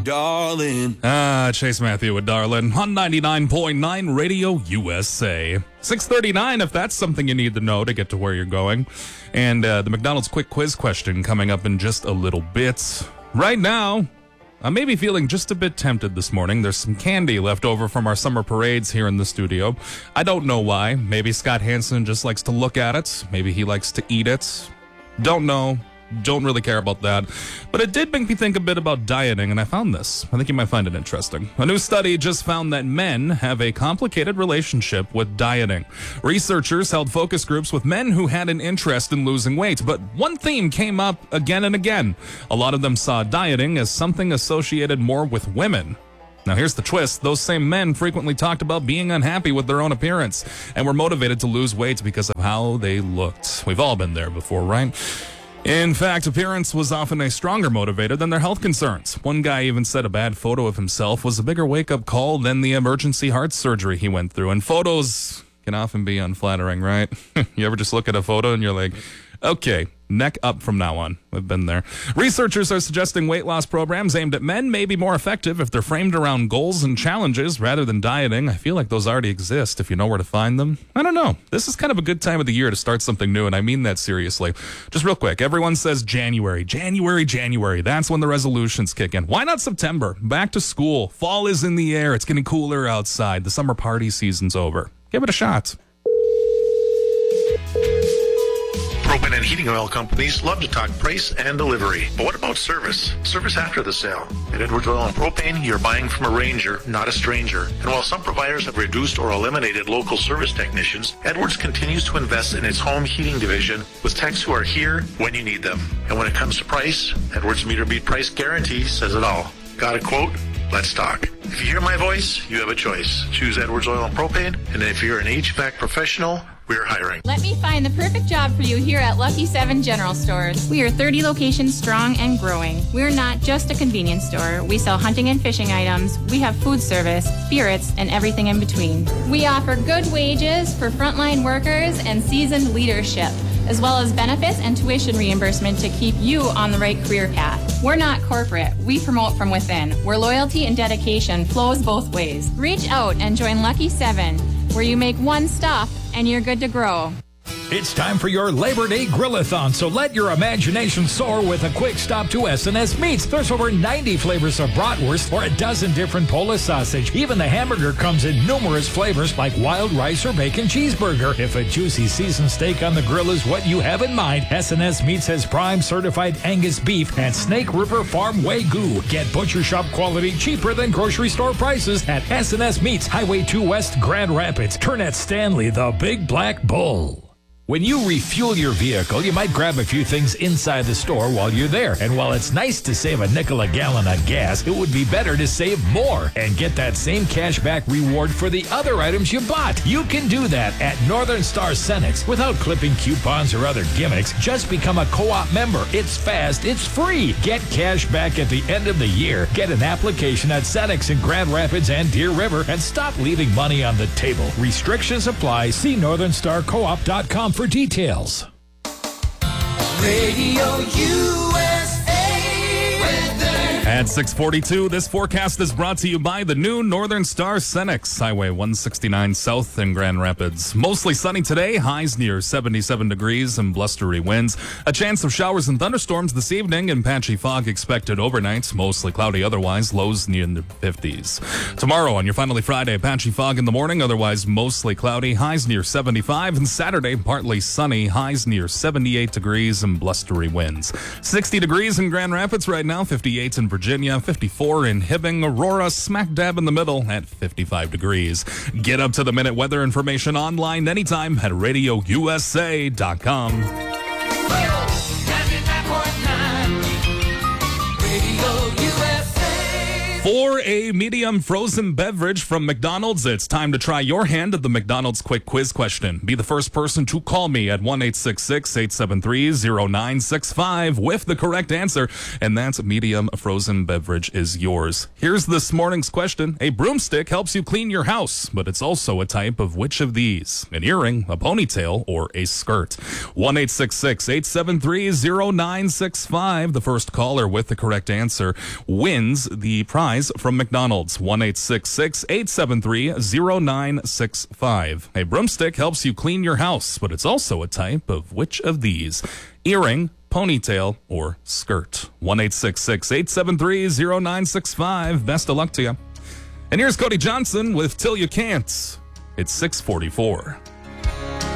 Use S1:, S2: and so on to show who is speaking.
S1: Darling.
S2: Chase Matthew with Darlin on 99.9 Radio USA. 6:39 if that's something you need to know to get to where you're going. And the McDonald's quick quiz question coming up in just a little bit. Right now, I may be feeling just a bit tempted this morning. There's some candy left over from our summer parades here in the studio. I don't know why. Maybe Scott Hansen just likes to look at it. Maybe he likes to eat it. Don't know. Don't really care about that. But it did make me think a bit about dieting, and I found this. I think you might find it interesting. A new study just found that men have a complicated relationship with dieting. Researchers held focus groups with men who had an interest in losing weight, but one theme came up again and again. A lot of them saw dieting as something associated more with women. Now here's the twist. Those same men frequently talked about being unhappy with their own appearance and were motivated to lose weight because of how they looked. We've all been there before, right? In fact, appearance was often a stronger motivator than their health concerns. One guy even said a bad photo of himself was a bigger wake-up call than the emergency heart surgery he went through. And photos can often be unflattering, right? You ever just look at a photo and you're like, okay, neck up from now on. We've been there. Researchers are suggesting weight loss programs aimed at men may be more effective if they're framed around goals and challenges rather than dieting. I feel like those already exist if you know where to find them. I don't know. This is kind of a good time of the year to start something new, and I mean that seriously. Just real quick, everyone says January. That's when the resolutions kick in. Why not September? Back to school. Fall is in the air. It's getting cooler outside. The summer party season's over. Give it a shot.
S3: Propane and heating oil companies love to talk price and delivery. But what about service? Service after the sale. At Edwards Oil and Propane, you're buying from a ranger, not a stranger. And while some providers have reduced or eliminated local service technicians, Edwards continues to invest in its home heating division with techs who are here when you need them. And when it comes to price, Edwards Meter Beat Price Guarantee says it all. Got a quote? Let's talk. If you hear my voice, you have a choice. Choose Edwards Oil and Propane. And if you're an HVAC professional, we're hiring.
S4: Let me find the perfect job for you here at Lucky 7 General Stores. We are 30 locations strong and growing. We're not just a convenience store. We sell hunting and fishing items. We have food service, spirits, and everything in between. We offer good wages for frontline workers and seasoned leadership, as well as benefits and tuition reimbursement to keep you on the right career path. We're not corporate. We promote from within, where loyalty and dedication flows both ways. Reach out and join Lucky 7, where you make one stop and you're good to grow.
S5: It's time for your Labor Day Grill-a-thon, so let your imagination soar with a quick stop to S&S Meats. There's over 90 flavors of bratwurst or a dozen different Polish sausage. Even the hamburger comes in numerous flavors like wild rice or bacon cheeseburger. If a juicy seasoned steak on the grill is what you have in mind, S&S Meats has prime certified Angus beef and Snake River Farm Wagyu. Get butcher shop quality cheaper than grocery store prices at S&S Meats, Highway 2 West, Grand Rapids. Turn at Stanley, the Big Black Bull. When you refuel your vehicle, you might grab a few things inside the store while you're there. And while it's nice to save a nickel a gallon on gas, it would be better to save more and get that same cashback reward for the other items you bought. You can do that at Northern Star Cenex without clipping coupons or other gimmicks. Just become a co-op member. It's fast. It's free. Get cash back at the end of the year. Get an application at Cenex in Grand Rapids and Deer River and stop leaving money on the table. Restrictions apply. See NorthernStarCoop.com for details.
S1: Radio USA weather.
S2: At 6:42, this forecast is brought to you by the new Northern Star Cenex, Highway 169 South in Grand Rapids. Mostly sunny today, highs near 77 degrees and blustery winds. A chance of showers and thunderstorms this evening and patchy fog expected overnight. Mostly cloudy otherwise, lows near the 50s. Tomorrow on your finally Friday, patchy fog in the morning, otherwise mostly cloudy, highs near 75. And Saturday, partly sunny, highs near 78 degrees and blustery winds. 60 degrees in Grand Rapids right now, 58 in Virginia, 54 in Hibbing, Aurora, smack dab in the middle at 55 degrees. Get up to the minute weather information online anytime at RadioUSA.com.
S1: Radio USA
S2: For a medium frozen beverage from McDonald's, it's time to try your hand at the McDonald's quick quiz question. Be the first person to call me at 1-866-873-0965 with the correct answer, and that's medium frozen beverage is yours. Here's this morning's question. A broomstick helps you clean your house, but it's also a type of which of these? An earring, a ponytail, or a skirt? 1-866-873-0965. The first caller with the correct answer wins the prize from McDonald's. 1-866-873-0965. A broomstick helps you clean your house, but it's also a type of which of these? Earring, ponytail, or skirt? 1-866-873-0965. Best of luck to you. And here's Cody Johnson with Till You Can't. It's 6:44.